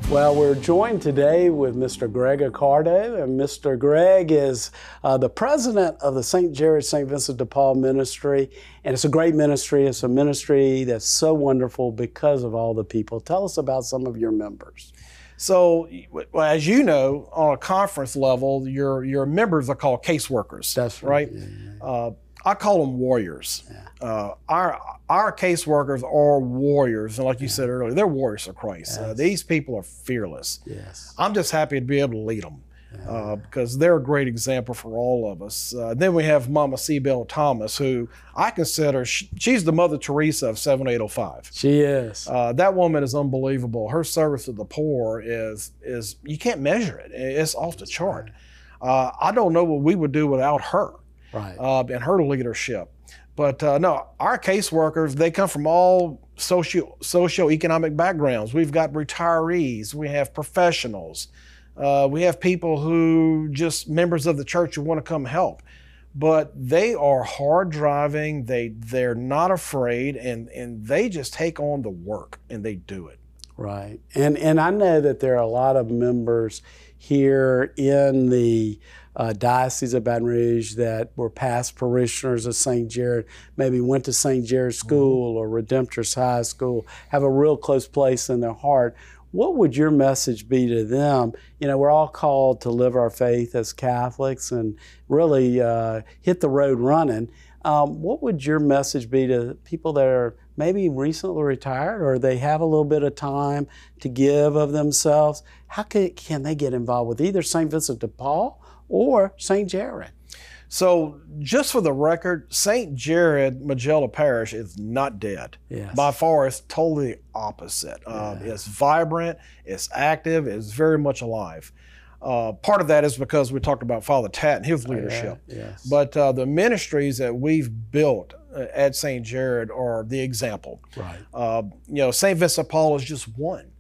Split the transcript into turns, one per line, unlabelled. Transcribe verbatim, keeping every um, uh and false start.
Well, we're joined today with Mister Greg Accardo, and Mister Greg is uh, the president of the Saint Jared Saint Vincent de Paul Ministry, and it's a great ministry. It's a ministry that's so wonderful because of all the people. Tell us about some of your members.
So, well, as you know, on a conference level, your your members are called caseworkers.
That's
right.
right. Yeah, yeah.
Uh, I call them warriors.
Yeah.
Uh, our our caseworkers are warriors, and like you yeah. said earlier, they're warriors for Christ. Yes. Uh, these people are fearless.
Yes.
I'm just happy to be able to lead them
yeah.
uh, because they're a great example for all of us. Uh, then we have Mama Cybelle Thomas, who I consider she, she's the Mother Teresa of seven eight oh five.
She is.
Uh, that woman is unbelievable. Her service to the poor is is you can't measure it. It's off the chart. Uh, I don't know what we would do without her.
Right.
Uh, and her leadership. But uh, no, our caseworkers, they come from all socio socioeconomic backgrounds. We've got retirees, we have professionals, uh, we have people who just members of the church who want to come help. But they are hard driving, they, they're not afraid, and, and they just take on the work and they do it.
Right. And, and I know that there are a lot of members here in the Uh, Diocese of Baton Rouge that were past parishioners of Saint Jared, maybe went to Saint Jared School mm-hmm. or Redemptorist High School, have a real close place in their heart. What would your message be to them? You know, we're all called to live our faith as Catholics and really uh, hit the road running. Um, what would your message be to people that are maybe recently retired or they have a little bit of time to give of themselves? How can, can they get involved with either Saint Vincent de Paul or Saint Jared?
So just for the record, Saint Jared Majella Parish is not dead.
Yes.
By far, it's totally opposite. Yeah. Uh, it's vibrant, it's active, it's very much alive. Uh, part of that is because we talked about Father Tat and his leadership.
Oh, yeah. Yes.
But uh, the ministries that we've built at Saint Jared are the example.
Right.
Uh, you know, Saint Vincent de Paul is just one.